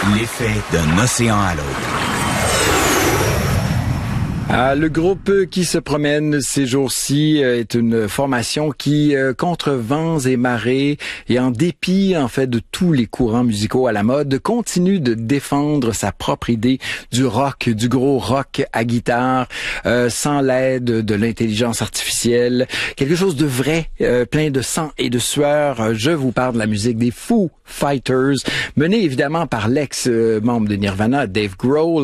L'effet d'un océan à l'autre. Le groupe qui se promène ces jours-ci est une formation qui, contre vents et marées et en dépit en fait de tous les courants musicaux à la mode, continue de défendre sa propre idée du rock, du gros rock à guitare, sans l'aide de l'intelligence artificielle, quelque chose de vrai, plein de sang et de sueur. Je vous parle de la musique des Foo Fighters, menée évidemment par l'ex-membre de Nirvana, Dave Grohl.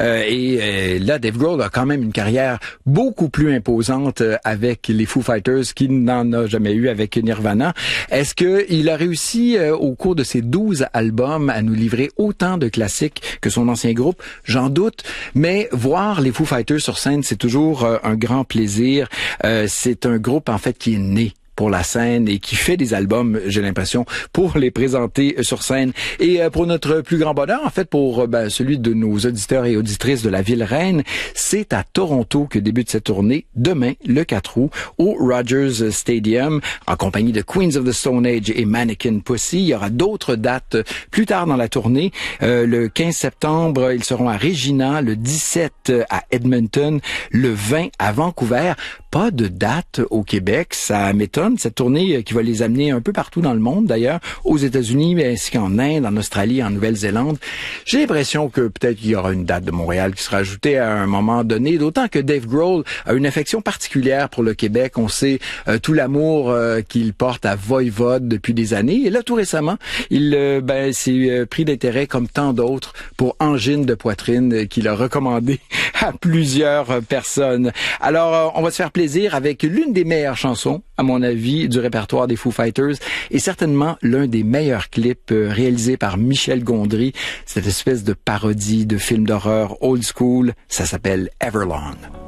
Là, Dave Grohl a quand même une carrière beaucoup plus imposante avec les Foo Fighters qu'il n'en a jamais eu avec Nirvana. Est-ce qu'il a réussi au cours de ses 12 albums à nous livrer autant de classiques que son ancien groupe? J'en doute, mais voir les Foo Fighters sur scène, c'est toujours un grand plaisir. C'est un groupe en fait qui est né pour la scène et qui fait des albums, j'ai l'impression, pour les présenter sur scène. Et pour notre plus grand bonheur, en fait, pour celui de nos auditeurs et auditrices de la ville reine, c'est à Toronto que débute cette tournée, demain, le 4 août, au Rogers Stadium, en compagnie de Queens of the Stone Age et Mannequin Pussy. Il y aura d'autres dates plus tard dans la tournée. Le 15 septembre, ils seront à Regina, le 17 à Edmonton, le 20 à Vancouver. Pas de date au Québec, ça m'étonne. Cette tournée qui va les amener un peu partout dans le monde, d'ailleurs, aux États-Unis, ainsi qu'en Inde, en Australie, en Nouvelle-Zélande. J'ai l'impression que peut-être qu'il y aura une date de Montréal qui sera ajoutée à un moment donné, d'autant que Dave Grohl a une affection particulière pour le Québec. On sait tout l'amour qu'il porte à Voivode depuis des années. Et là, tout récemment, il s'est pris d'intérêt, comme tant d'autres, pour Angine de poitrine, qu'il a recommandé à plusieurs personnes. Alors, on va se faire plaisir avec l'une des meilleures chansons, à mon avis, du répertoire des Foo Fighters, et certainement l'un des meilleurs clips réalisés par Michel Gondry, cette espèce de parodie de film d'horreur old school, ça s'appelle Everlong.